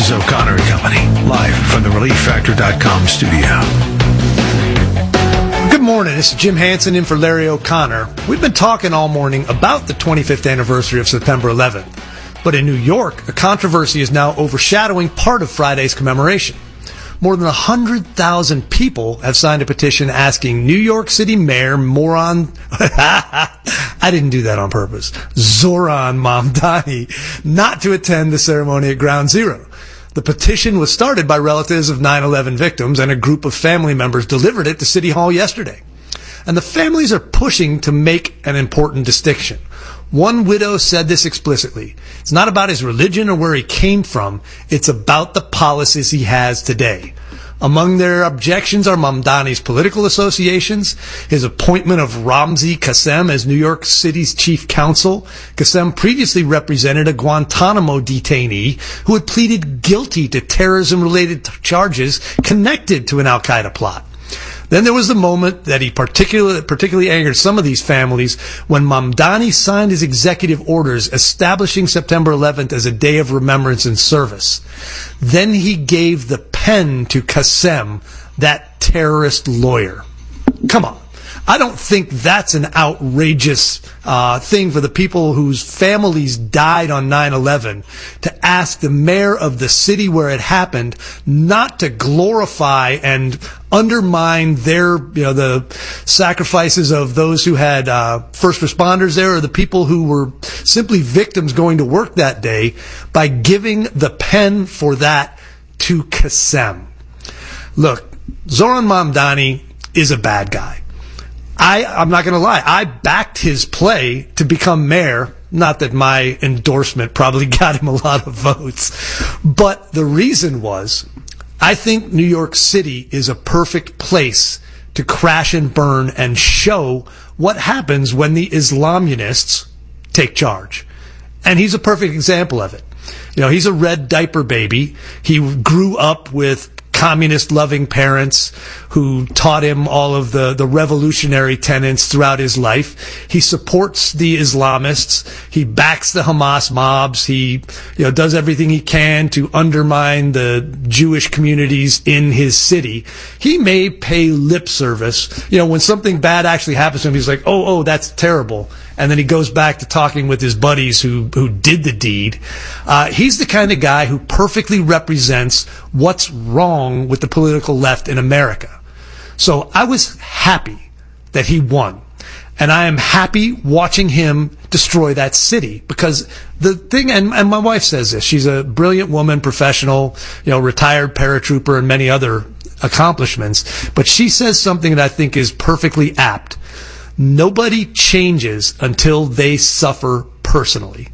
is O'Connor & Company, live from the ReliefFactor.com studio. Good morning. This is Jim Hansen in for Larry O'Connor. We've been talking all morning about the 25th anniversary of September 11th. But in New York, a controversy is now overshadowing part of Friday's commemoration. More than 100,000 people have signed a petition asking New York City Mayor I didn't do that on purpose, Zoran Mamdani, not to attend the ceremony at Ground Zero. The petition was started by relatives of 9/11 victims, and a group of family members delivered it to City Hall yesterday. And the families are pushing to make an important distinction. One widow said this explicitly. It's not about his religion or where he came from. It's about the policies he has today. Among their objections are Mamdani's political associations, his appointment of Ramzi Qassem as New York City's chief counsel. Qassem previously represented a Guantanamo detainee who had pleaded guilty to terrorism-related charges connected to an al-Qaeda plot. Then there was the moment that he particularly angered some of these families when Mamdani signed his executive orders establishing September 11th as a day of remembrance and service. Then he gave the pen to Qassem, that terrorist lawyer. Come on. I don't think that's an outrageous thing for the people whose families died on 9/11 to ask the mayor of the city where it happened not to glorify and undermine the sacrifices of those who had first responders there or the people who were simply victims going to work that day by giving the pen for that to Qassem. Look, Zoran Mamdani is a bad guy. I'm not going to lie. I backed his play to become mayor. Not that my endorsement probably got him a lot of votes. But the reason was, I think New York City is a perfect place to crash and burn and show what happens when the Islamists take charge. And he's a perfect example of it. You know, he's a red diaper baby. He grew up with communist-loving parents who taught him all of the revolutionary tenets throughout his life. He supports the Islamists. He backs the Hamas mobs. He, does everything he can to undermine the Jewish communities in his city. He may pay lip service. When something bad actually happens to him, he's like, oh, that's terrible. And then he goes back to talking with his buddies who did the deed. He's the kind of guy who perfectly represents what's wrong with the political left in America. So I was happy that he won. And I am happy watching him destroy that city. Because the thing, and my wife says this, she's a brilliant woman, professional, retired paratrooper and many other accomplishments. But she says something that I think is perfectly apt. Nobody changes until they suffer personally.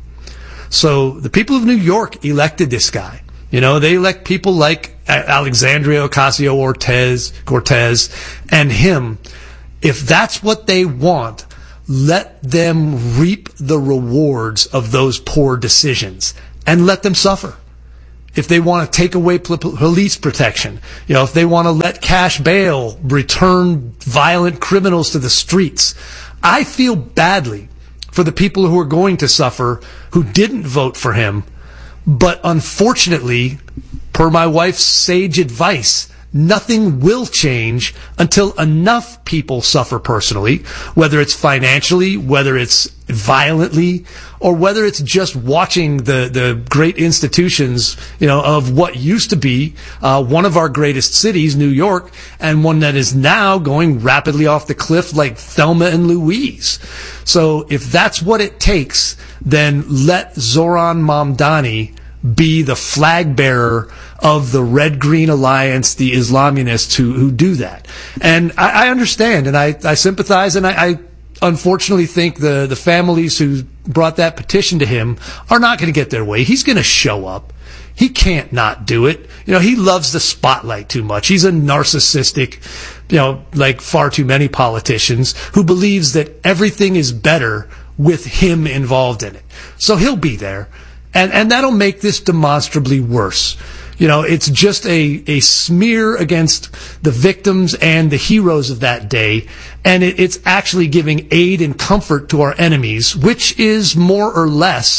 So the people of New York elected this guy. They elect people like Alexandria Ocasio-Cortez and him. If that's what they want, let them reap the rewards of those poor decisions and let them suffer. If they want to take away police protection, if they want to let cash bail return violent criminals to the streets, I feel badly for the people who are going to suffer who didn't vote for him. But unfortunately, per my wife's sage advice, nothing will change until enough people suffer personally, whether it's financially, whether it's violently, or whether it's just watching the great institutions, of what used to be one of our greatest cities, New York, and one that is now going rapidly off the cliff like Thelma and Louise. So if that's what it takes, then let Zoran Mamdani be the flag bearer of the Red-Green Alliance, the Islamists who do that. And I understand, and I sympathize, and I unfortunately think the families who brought that petition to him are not going to get their way. He's going to show up. He can't not do it. He loves the spotlight too much. He's a narcissistic, like far too many politicians, who believes that everything is better with him involved in it. So he'll be there. And that'll make this demonstrably worse. It's just a smear against the victims and the heroes of that day. And it's actually giving aid and comfort to our enemies, which is more or less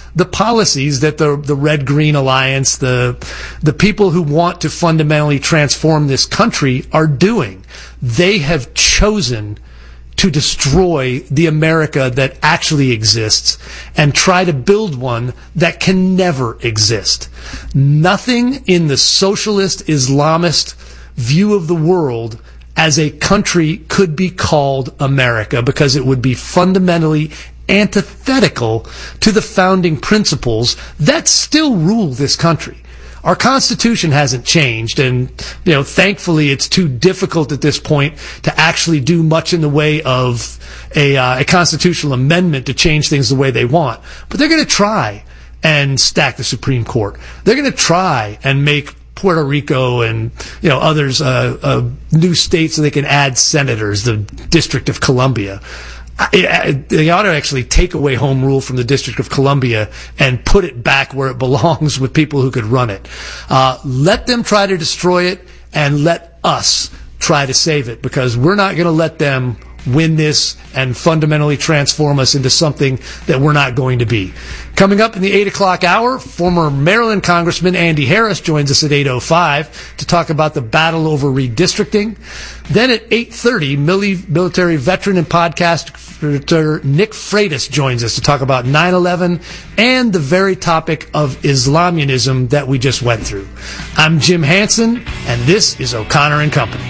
the policies that the Red-Green Alliance, the people who want to fundamentally transform this country are doing. They have chosen to destroy the America that actually exists and try to build one that can never exist. Nothing in the socialist Islamist view of the world as a country could be called America, because it would be fundamentally antithetical to the founding principles that still rule this country. Our Constitution hasn't changed, and thankfully it's too difficult at this point to actually do much in the way of a constitutional amendment to change things the way they want. But they're going to try and stack the Supreme Court. They're going to try and make Puerto Rico and others new states so they can add senators, the District of Columbia. They ought to actually take away home rule from the District of Columbia and put it back where it belongs with people who could run it. Let them try to destroy it, and let us try to save it, because we're not going to let them win this and fundamentally transform us into something that we're not going to be. Coming up in the 8 o'clock hour, former Maryland Congressman Andy Harris joins us at 8:05 to talk about the battle over redistricting. Then at 8:30, military veteran and podcaster Nick Freitas joins us to talk about 9/11 and the very topic of Islamism that we just went through. I'm Jim Hansen, and this is O'Connor and Company.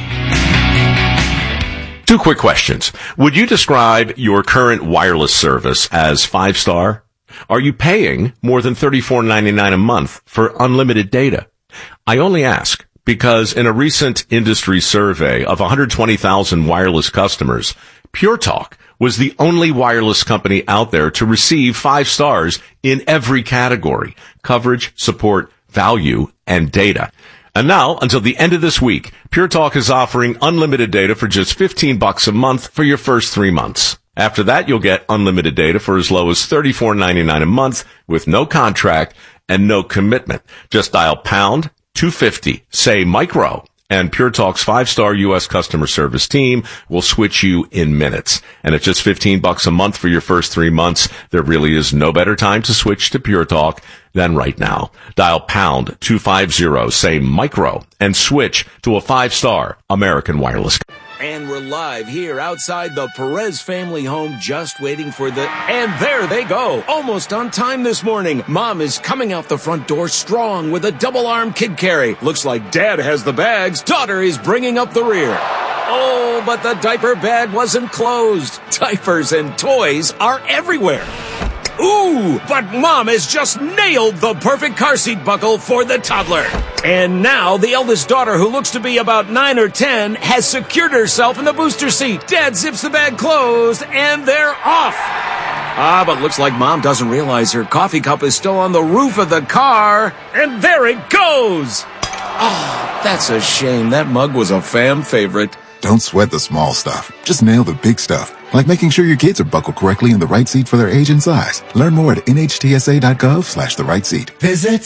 Two quick questions. Would you describe your current wireless service as 5-star? Are you paying more than $34.99 a month for unlimited data? I only ask because in a recent industry survey of 120,000 wireless customers, Pure Talk was the only wireless company out there to receive 5 stars in every category: coverage, support, value, and data. And now, until the end of this week, Pure Talk is offering unlimited data for just $15 a month for your first 3 months. After that, you'll get unlimited data for as low as $34.99 a month with no contract and no commitment. Just dial pound 250, say micro, and Pure Talk's 5-star U.S. customer service team will switch you in minutes. And at just $15 a month for your first 3 months, there really is no better time to switch to Pure Talk than right now. Dial pound 250, say micro, and switch to a 5-star American Wireless. And we're live here outside the Perez family home, just waiting for and there they go. Almost on time this morning. Mom is coming out the front door strong with a double-arm kid carry. Looks like Dad has the bags. Daughter is bringing up the rear. Oh, but the diaper bag wasn't closed. Diapers and toys are everywhere. Ooh, but Mom has just nailed the perfect car seat buckle for the toddler. And now the eldest daughter, who looks to be about 9 or 10, has secured herself in the booster seat. Dad zips the bag closed, and they're off. But looks like Mom doesn't realize her coffee cup is still on the roof of the car. And there it goes. That's a shame. That mug was a fan favorite. Don't sweat the small stuff. Just nail the big stuff. Like making sure your kids are buckled correctly in the right seat for their age and size. Learn more at nhtsa.gov/the right seat. Visit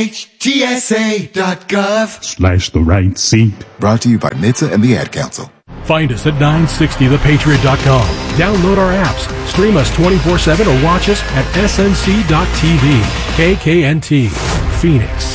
nhtsa.gov/the right seat. Brought to you by NHTSA and the Ad Council. Find us at 960thepatriot.com. Download our apps, stream us 24/7, or watch us at snc.tv. KKNT, Phoenix.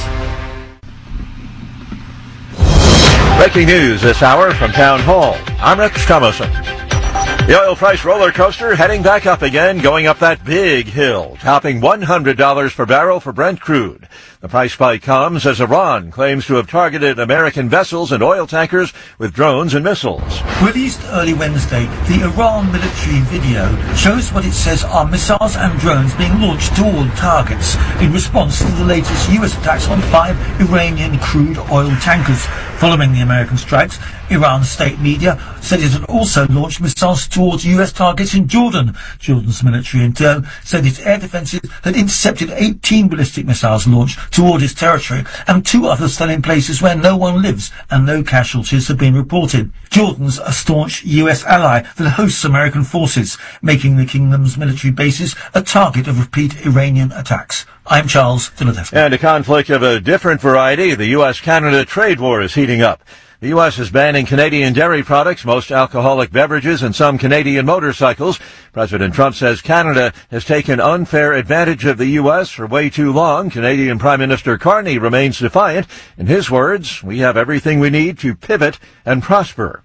Breaking news this hour from Town Hall. I'm Rex Thomason. The oil price roller coaster heading back up again, going up that big hill, topping $100 per barrel for Brent crude. The price spike comes as Iran claims to have targeted American vessels and oil tankers with drones and missiles. Released early Wednesday, the Iran military video shows what it says are missiles and drones being launched toward targets in response to the latest U.S. attacks on 5 Iranian crude oil tankers. Following the American strikes, Iran's state media said it had also launched missiles towards U.S. targets in Jordan. Jordan's military in turn said its air defenses had intercepted 18 ballistic missiles launched toward its territory, and 2 others fell in places where no one lives and no casualties have been reported. Jordan's a staunch U.S. ally that hosts American forces, making the kingdom's military bases a target of repeat Iranian attacks. I'm Charles Philadelphia. And a conflict of a different variety, the U.S.-Canada trade war is heating up. The The U.S. is banning Canadian dairy products, most alcoholic beverages, and some Canadian motorcycles. President Trump says Canada has taken unfair advantage of the U.S. for way too long. Canadian Prime Minister Carney remains defiant. In his words, we have everything we need to pivot and prosper.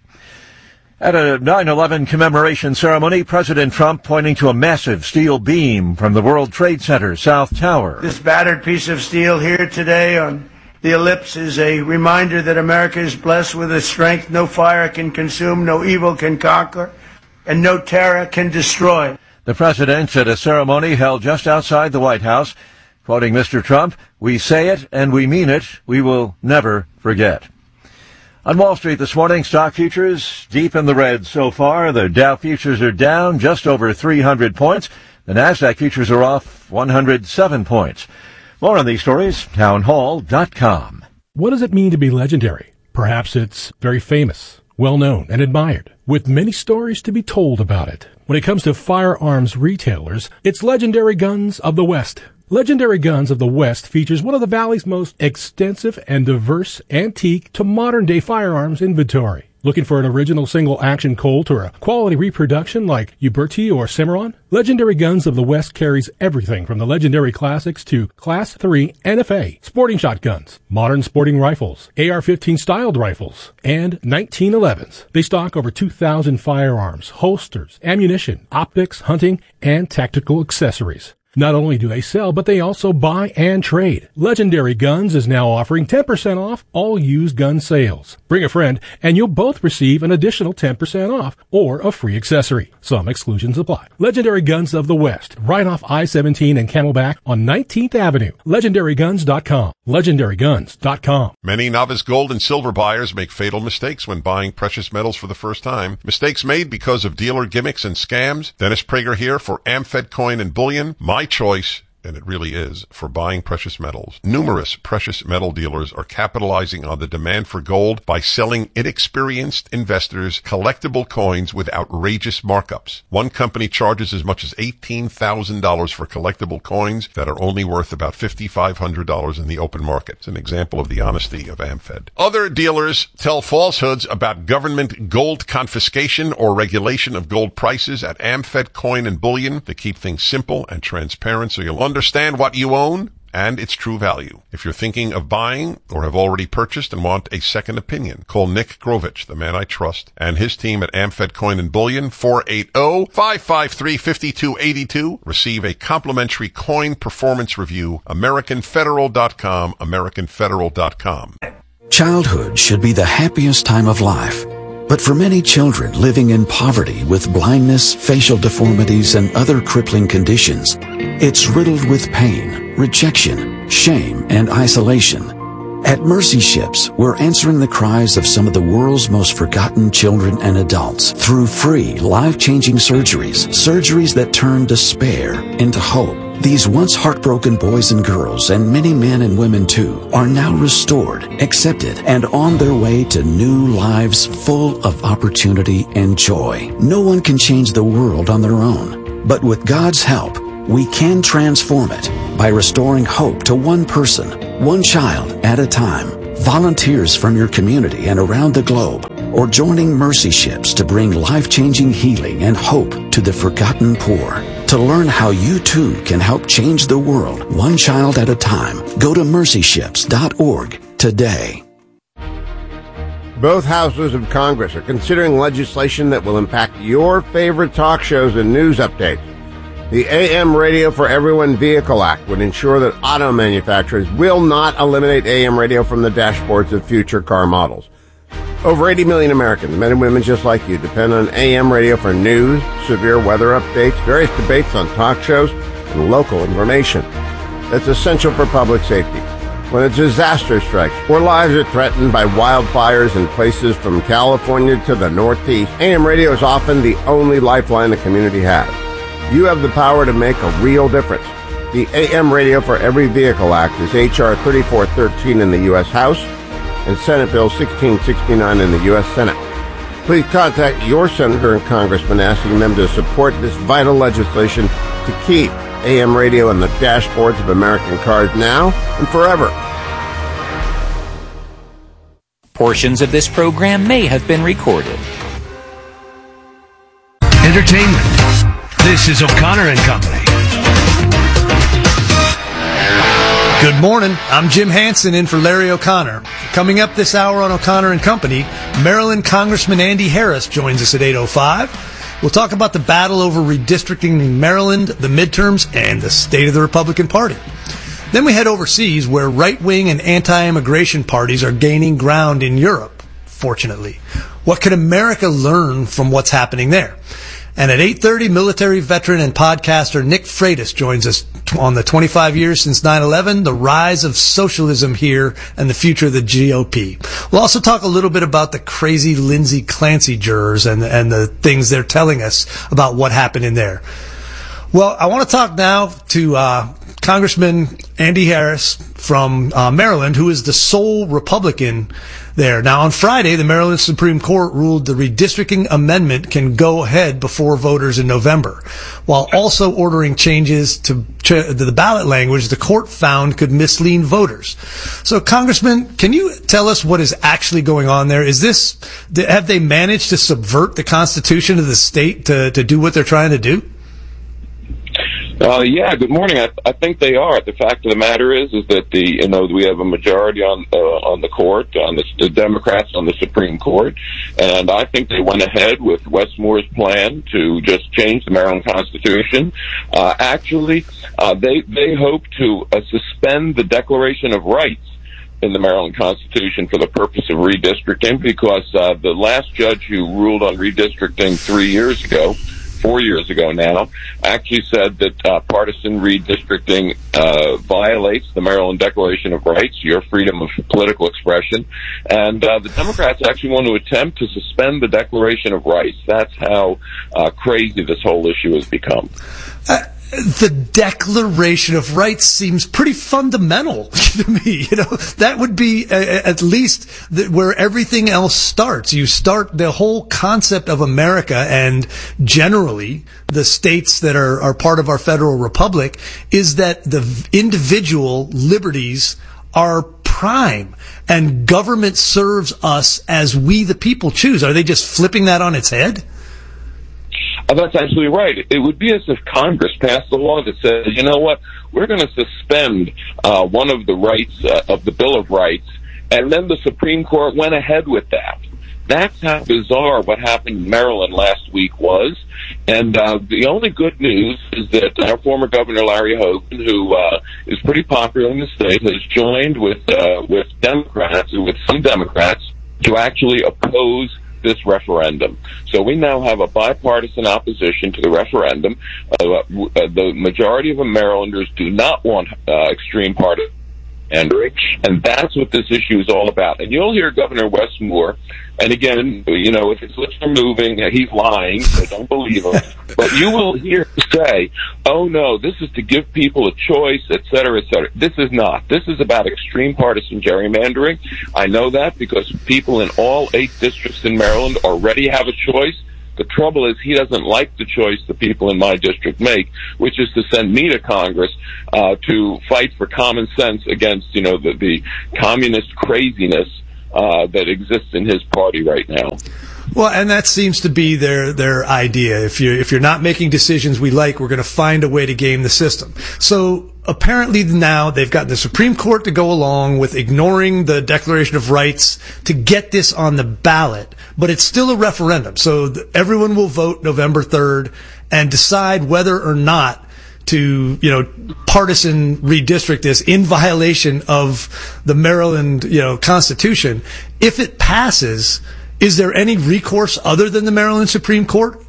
At a 9/11 commemoration ceremony, President Trump pointing to a massive steel beam from the World Trade Center South Tower. This battered piece of steel here today on the ellipse is a reminder that America is blessed with a strength no fire can consume, no evil can conquer, and no terror can destroy. The president at a ceremony held just outside the White House, quoting Mr. Trump, "We say it and we mean it. We will never forget." On Wall Street this morning, stock futures deep in the red so far. The Dow futures are down just over 300 points. The Nasdaq futures are off 107 points. More on these stories, townhall.com. What does it mean to be legendary? Perhaps it's very famous, well-known, and admired, with many stories to be told about it. When it comes to firearms retailers, it's Legendary Guns of the West. Legendary Guns of the West features one of the Valley's most extensive and diverse antique to modern-day firearms inventory. Looking for an original single-action Colt or a quality reproduction like Uberti or Cimarron? Legendary Guns of the West carries everything from the legendary classics to Class 3 NFA, sporting shotguns, modern sporting rifles, AR-15 styled rifles, and 1911s. They stock over 2,000 firearms, holsters, ammunition, optics, hunting, and tactical accessories. Not only do they sell, but they also buy and trade. Legendary Guns is now offering 10% off all used gun sales. Bring a friend, and you'll both receive an additional 10% off or a free accessory. Some exclusions apply. Legendary Guns of the West, right off I-17 and Camelback on 19th Avenue. LegendaryGuns.com. LegendaryGuns.com. Many novice gold and silver buyers make fatal mistakes when buying precious metals for the first time. Mistakes made because of dealer gimmicks and scams. Dennis Prager here for Amfed Coin and Bullion. My choice, and it really is, for buying precious metals. Numerous precious metal dealers are capitalizing on the demand for gold by selling inexperienced investors collectible coins with outrageous markups. One company charges as much as $18,000 for collectible coins that are only worth about $5,500 in the open market. It's an example of the honesty of Amfed. Other dealers tell falsehoods about government gold confiscation or regulation of gold prices at Amfed Coin and Bullion. They keep things simple and transparent so you'll understand what you own and its true value. If you're thinking of buying or have already purchased and want a second opinion, call Nick Grovich, the man I trust, and his team at Amfed Coin and Bullion, 480-553-5282. Receive a complimentary coin performance review, AmericanFederal.com, AmericanFederal.com. Childhood should be the happiest time of life. But for many children living in poverty with blindness, facial deformities, and other crippling conditions, it's riddled with pain, rejection, shame, and isolation. At Mercy Ships, we're answering the cries of some of the world's most forgotten children and adults through free, life-changing surgeries that turn despair into hope. These once heartbroken boys and girls, and many men and women too, are now restored, accepted, and on their way to new lives full of opportunity and joy. No one can change the world on their own, but with God's help, we can transform it by restoring hope to one person, one child at a time. Volunteers from your community and around the globe, or joining Mercy Ships to bring life-changing healing and hope to the forgotten poor. To learn how you too can help change the world one child at a time, go to mercyships.org today. Both houses of Congress are considering legislation that will impact your favorite talk shows and news updates. The AM Radio for Everyone Vehicle Act would ensure that auto manufacturers will not eliminate AM radio from the dashboards of future car models. Over 80 million Americans, men and women just like you, depend on AM radio for news, severe weather updates, various debates on talk shows, and local information. That's essential for public safety. When a disaster strikes or lives are threatened by wildfires in places from California to the Northeast, AM radio is often the only lifeline the community has. You have the power to make a real difference. The AM Radio for Every Vehicle Act is H.R. 3413 in the U.S. House and Senate Bill 1669 in the U.S. Senate. Please contact your senator and congressman asking them to support this vital legislation to keep AM radio on the dashboards of American cars now and forever. Portions of this program may have been recorded. Entertainment. This is O'Connor and Company. Good morning. I'm Jim Hansen in for Larry O'Connor. Coming up this hour on O'Connor and Company, Maryland Congressman Andy Harris joins us at 8:05. We'll talk about the battle over redistricting in Maryland, the midterms, and the state of the Republican Party. Then we head overseas, where right-wing and anti-immigration parties are gaining ground in Europe, fortunately. What can America learn from what's happening there? And at 8:30, military veteran and podcaster Nick Freitas joins us on the 25 years since 9/11, the rise of socialism here and the future of the GOP. We'll also talk a little bit about the crazy Lindsay Clancy jurors and the things they're telling us about what happened in there. Well, I want to talk now to Congressman Andy Harris from Maryland, who is the sole Republican there. Now, on Friday, the Maryland Supreme Court ruled the redistricting amendment can go ahead before voters in November, while also ordering changes to the ballot language the court found could mislead voters. So, Congressman, can you tell us what is actually going on there? Have they managed to subvert the Constitution of the state to do what they're trying to do? Yeah, good morning. I think they are. The fact of the matter is that we have a majority on the court, on the Democrats on the Supreme Court, and I think they went ahead with Wes Moore's plan to just change the Maryland Constitution. Actually, they hope to suspend the Declaration of Rights in the Maryland Constitution for the purpose of redistricting, because the last judge who ruled on redistricting 4 years ago now, actually said that partisan redistricting violates the Maryland Declaration of Rights, your freedom of political expression, and the Democrats actually want to attempt to suspend the Declaration of Rights. That's how crazy this whole issue has become. The Declaration of Rights seems pretty fundamental to me. That would be at least where everything else starts. You start the whole concept of America, and generally the states that are part of our federal republic, is that the individual liberties are prime, and government serves us as we the people choose. Are they just flipping that on its head? That's absolutely right. It would be as if Congress passed a law that says, you know what, we're going to suspend one of the rights of the Bill of Rights, and then the Supreme Court went ahead with that. That's how bizarre what happened in Maryland last week was. And the only good news is that our former Governor Larry Hogan, who is pretty popular in the state, has joined with Democrats, with some Democrats, to actually oppose this referendum. So we now have a bipartisan opposition to the referendum. The majority of Marylanders do not want extreme partisan pandering, and that's what this issue is all about. And you'll hear Governor Wes Moore, and again, if his lips are moving, he's lying, so don't believe him. But you will hear him say, oh no, this is to give people a choice, et cetera, et cetera. This is not. This is about extreme partisan gerrymandering. I know that because people in all 8 districts in Maryland already have a choice. The trouble is he doesn't like the choice the people in my district make, which is to send me to Congress to fight for common sense against, the communist craziness that exists in his party right now. Well, and that seems to be their idea. If you're not making decisions we like, we're going to find a way to game the system. So apparently now they've gotten the Supreme Court to go along with ignoring the Declaration of Rights to get this on the ballot, but it's still a referendum. So everyone will vote November 3rd and decide whether or not to, partisan redistrict this in violation of the Maryland, Constitution. If it passes, is there any recourse other than the Maryland Supreme Court?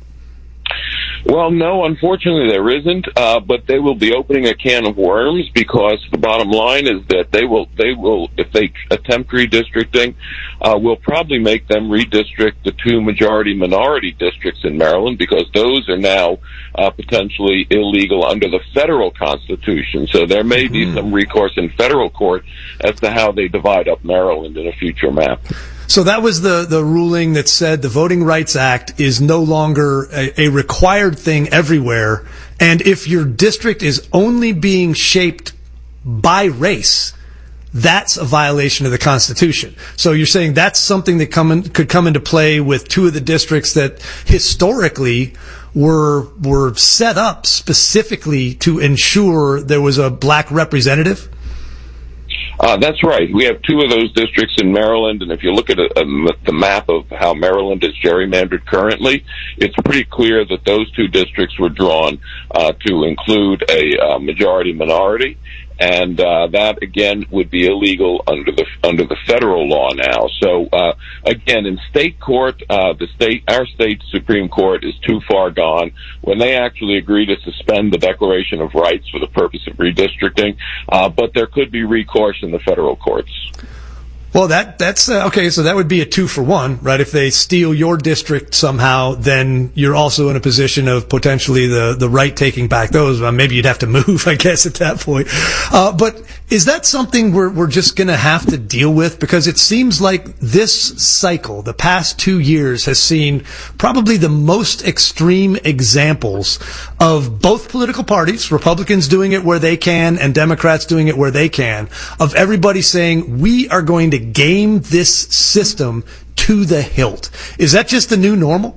Well, no, unfortunately there isn't, but they will be opening a can of worms, because the bottom line is that they will, if they attempt redistricting, will probably make them redistrict the 2 majority-minority districts in Maryland, because those are now potentially illegal under the federal Constitution. So there may be some recourse in federal court as to how they divide up Maryland in a future map. So that was the ruling that said the Voting Rights Act is no longer a required thing everywhere. And if your district is only being shaped by race, that's a violation of the Constitution. So you're saying that's something that could come into play with two of the districts that historically were set up specifically to ensure there was a black representative? That's right. We have two of those districts in Maryland, and if you look at the map of how Maryland is gerrymandered currently, it's pretty clear that those two districts were drawn to include a majority-minority, and that again would be illegal under the federal law now. So again, in state court, our state Supreme Court is too far gone. When they actually agree to suspend the Declaration of Rights for the purpose of redistricting, but there could be recourse in the federal courts. Well, that's okay. So that would be a 2-for-1, right? If they steal your district somehow, then you're also in a position of potentially the right taking back those. Maybe you'd have to move, I guess, at that point. But is that something we're just going to have to deal with? Because it seems like this cycle, the past 2 years, has seen probably the most extreme examples of both political parties, Republicans doing it where they can and Democrats doing it where they can, of everybody saying, we are going to game this system to the hilt. Is that just the new normal?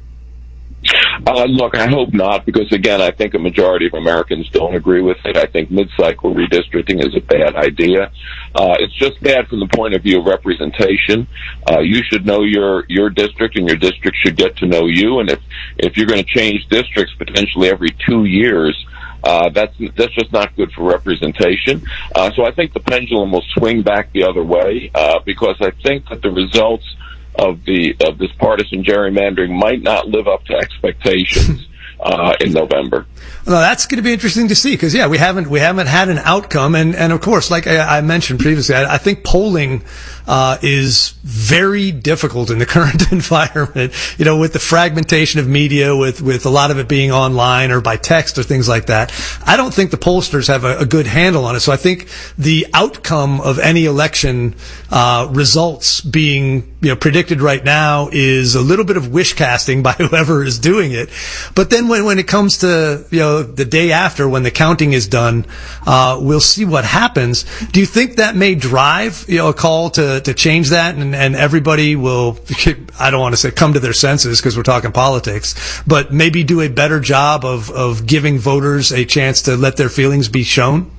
Look, I hope not, because again, I think a majority of Americans don't agree with it. I think mid-cycle redistricting is a bad idea. It's just bad from the point of view of representation. You should know your district, and your district should get to know you. And if you're going to change districts potentially every 2 years, that's just not good for representation. So I think the pendulum will swing back the other way, because I think that the results of this partisan gerrymandering might not live up to expectations in November. Well, that's going to be interesting to see, because we haven't had an outcome, and of course, like I mentioned previously, I think polling is very difficult in the current environment. With the fragmentation of media, with a lot of it being online or by text or things like that. I don't think the pollsters have a good handle on it. So I think the outcome of any election results being predicted right now is a little bit of wish casting by whoever is doing it. But then when it comes to the day after, when the counting is done, we'll see what happens. Do you think that may drive a call to change that, and everybody will, I don't want to say come to their senses because we're talking politics, but maybe do a better job of giving voters a chance to let their feelings be shown?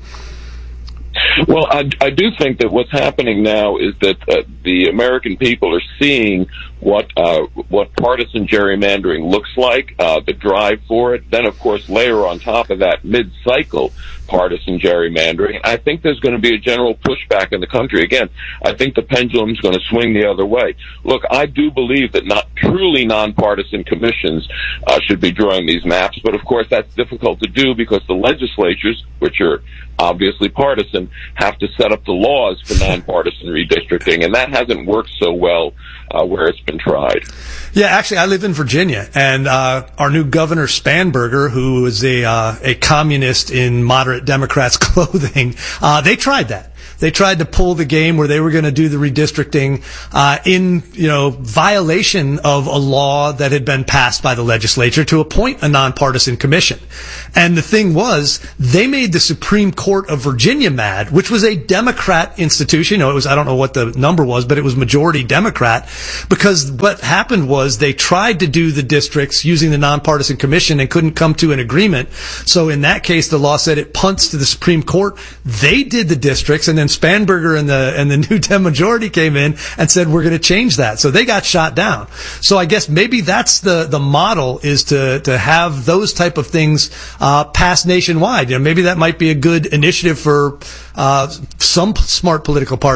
Well, I do think that what's happening now is that the American people are seeing what partisan gerrymandering looks like, the drive for it. Then, of course, layer on top of that mid-cycle partisan gerrymandering. I think there's going to be a general pushback in the country. Again, I think the pendulum's going to swing the other way. Look, I do believe that not truly nonpartisan commissions should be drawing these maps, but of course that's difficult to do because the legislatures, which are obviously partisan, have to set up the laws for nonpartisan redistricting, and that hasn't worked so well where it's been tried. Yeah, actually, I live in Virginia, and our new governor, Spanberger, who is a communist in moderate Democrats' clothing, they tried that. They tried to pull the game where they were going to do the redistricting in violation of a law that had been passed by the legislature to appoint a nonpartisan commission. And the thing was, they made the Supreme Court of Virginia mad, which was a Democrat institution. It was, I don't know what the number was, but it was majority Democrat, because what happened was they tried to do the districts using the nonpartisan commission and couldn't come to an agreement. So in that case, the law said it punts to the Supreme Court. They did the districts, and then Spanberger and the new Dem majority came in and said, we're going to change that. So they got shot down. So I guess maybe that's the model, is to have those type of things passed nationwide. Maybe that might be a good initiative for some smart political parties.